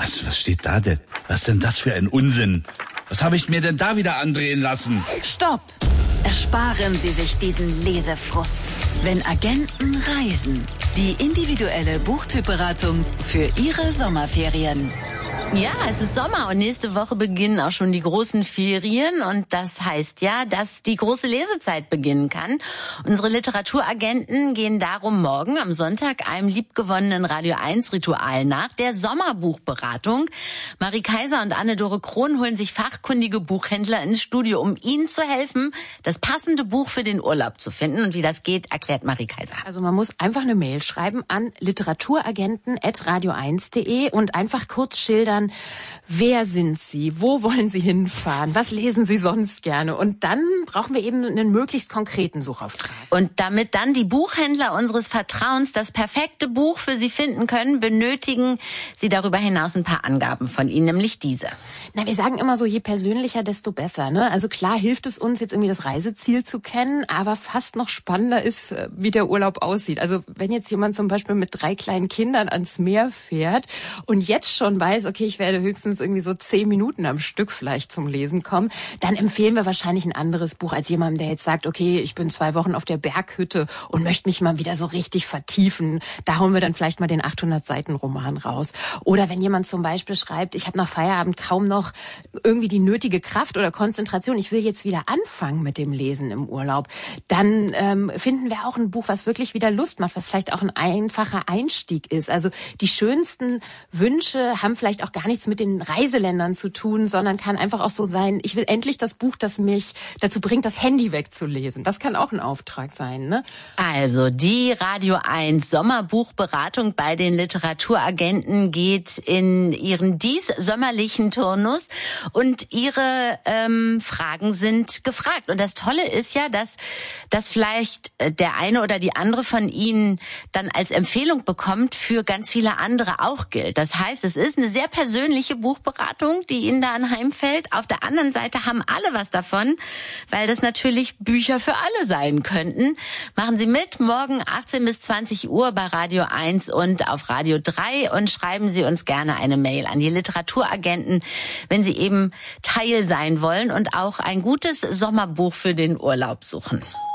Was steht da denn? Was ist denn das für ein Unsinn? Was habe ich mir denn da wieder andrehen lassen? Stopp! Ersparen Sie sich diesen Lesefrust. Wenn Agenten reisen. Die individuelle Buchtypberatung für Ihre Sommerferien. Ja, es ist Sommer und nächste Woche beginnen auch schon die großen Ferien und das heißt ja, dass die große Lesezeit beginnen kann. Unsere Literaturagenten gehen darum morgen am Sonntag einem liebgewonnenen Radio 1 Ritual nach, der Sommerbuchberatung. Marie Kaiser und Anne-Dore Krohn holen sich fachkundige Buchhändler ins Studio, um ihnen zu helfen, das passende Buch für den Urlaub zu finden. Und wie das geht, erklärt Marie Kaiser. Also man muss einfach eine Mail schreiben an literaturagenten@radio1.de und einfach kurz schildern, wer sind Sie, wo wollen Sie hinfahren, was lesen Sie sonst gerne? Und dann brauchen wir eben einen möglichst konkreten Suchauftrag. Und damit dann die Buchhändler unseres Vertrauens das perfekte Buch für Sie finden können, benötigen Sie darüber hinaus ein paar Angaben von Ihnen, nämlich diese. Na, wir sagen immer so, je persönlicher, desto besser, ne? Also klar hilft es uns, jetzt irgendwie das Reiseziel zu kennen, aber fast noch spannender ist, wie der Urlaub aussieht. Also wenn jetzt jemand zum Beispiel mit 3 kleinen Kindern ans Meer fährt und jetzt schon weiß, okay, ich werde höchstens irgendwie so 10 Minuten am Stück vielleicht zum Lesen kommen, dann empfehlen wir wahrscheinlich ein anderes Buch als jemandem, der jetzt sagt, okay, ich bin 2 Wochen auf der Berghütte und möchte mich mal wieder so richtig vertiefen. Da hauen wir dann vielleicht mal den 800-Seiten-Roman raus. Oder wenn jemand zum Beispiel schreibt, ich habe nach Feierabend kaum noch irgendwie die nötige Kraft oder Konzentration, ich will jetzt wieder anfangen mit dem Lesen im Urlaub, dann finden wir auch ein Buch, was wirklich wieder Lust macht, was vielleicht auch ein einfacher Einstieg ist. Also die schönsten Wünsche haben vielleicht auch gar nichts mit den Reiseländern zu tun, sondern kann einfach auch so sein, ich will endlich das Buch, das mich dazu bringt, das Handy wegzulesen. Das kann auch ein Auftrag sein, ne? Also die Radio 1 Sommerbuchberatung bei den Literaturagenten geht in ihren diessommerlichen Turnus und ihre Fragen sind gefragt. Und das Tolle ist ja, dass vielleicht der eine oder die andere von Ihnen dann als Empfehlung bekommt, für ganz viele andere auch gilt. Das heißt, es ist eine sehr persönliche Buchberatung, die Ihnen da anheimfällt. Auf der anderen Seite haben alle was davon, weil das natürlich Bücher für alle sein könnten. Machen Sie mit, morgen 18 bis 20 Uhr bei Radio 1 und auf Radio 3 und schreiben Sie uns gerne eine Mail an die Literaturagenten, wenn Sie eben Teil sein wollen und auch ein gutes Sommerbuch für den Urlaub suchen.